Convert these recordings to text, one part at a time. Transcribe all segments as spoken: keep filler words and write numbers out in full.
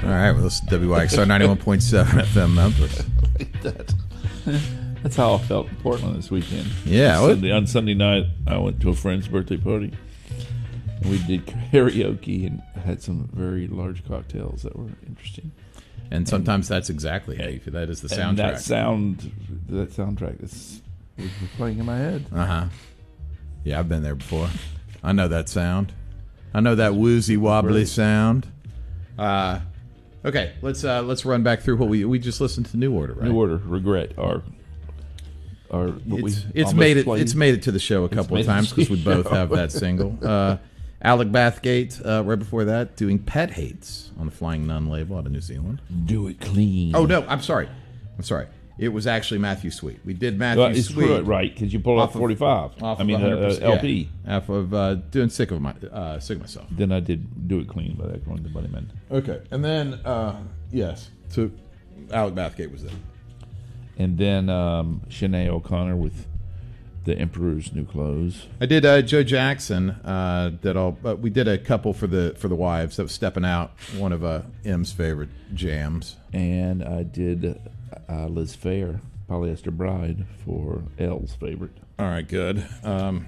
All right, well, this is W Y X R ninety-one point seven F M Memphis. that. That's how I felt in Portland this weekend. Yeah. Sunday, on Sunday night, I went to a friend's birthday party. And we did karaoke and had some very large cocktails that were interesting. And sometimes and, that's exactly how you feel. That is the soundtrack. And that sound, that soundtrack is was playing in my head. Uh huh. Yeah, I've been there before. I know that sound. I know that woozy wobbly Great. sound. Uh, okay, let's uh, let's run back through what we we just listened to. New Order, right? New Order, Regret. Our our what it's, we it's made it. played. It's made it to the show a couple of times because we both have that single. Uh, Alec Bathgate, uh, right before that, doing Pet Hates on the Flying Nun label out of New Zealand. Do it clean. Oh no, I'm sorry. I'm sorry. It was actually Matthew Sweet. We did Matthew well, it's Sweet, right? Because you pulled off forty-five. Off I mean, of uh, L P. Yeah, off of uh, doing sick of my uh, sick of myself. Then I did Do It Clean by that going to Buddy Man. Okay, and then uh, yes, so Alec Bathgate was there, and then um, Sinead O'Connor with The Emperor's New Clothes. I did uh, Joe Jackson. Uh, did all, but we did a couple for the for the wives. That was Stepping Out, one of uh, M's favorite jams, and I did uh, Liz Phair, Polyester Bride, for L's favorite. All right, good. Um,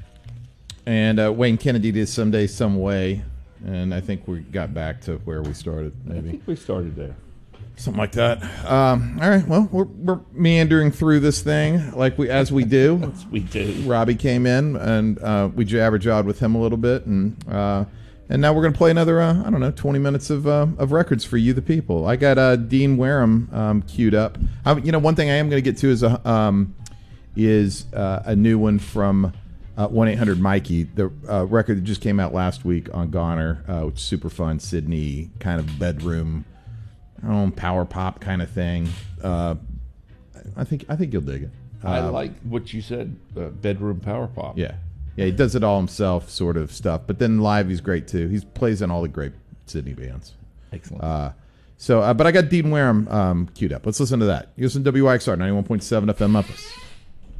and uh, Wayne Kennedy did Someday, Some Way, and I think we got back to where we started. Maybe I think we started there. Something like that. Um, all right. Well, we're, we're meandering through this thing like we as we do. As we do. Robbie came in and uh, we jabber-jawed with him a little bit, and uh, and now we're going to play another uh, I don't know twenty minutes of uh, of records for you, the people. I got uh, Dean Wareham um, queued up. I, you know, one thing I am going to get to is a um, is uh, a new one from one eight hundred Mikey, the uh, record that just came out last week on Goner, uh, which is super fun, Sydney kind of bedroom. I don't know, power pop kind of thing. Uh, I think I think you'll dig it. Uh, I like what you said, uh, bedroom power pop. Yeah, yeah, he does it all himself, sort of stuff. But then live, he's great too. He plays in all the great Sydney bands. Excellent. Uh, so, uh, but I got Dean Wareham um, queued up. Let's listen to that. You listen to W Y X R ninety-one point seven F M Memphis.